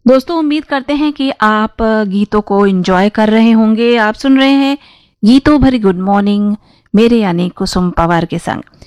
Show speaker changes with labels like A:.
A: दोस्तों उम्मीद करते हैं कि आप गीतों को एंजॉय कर रहे होंगे। आप सुन रहे हैं गीतों भरी गुड मॉर्निंग मेरे यानी कुसुम पवार के संग।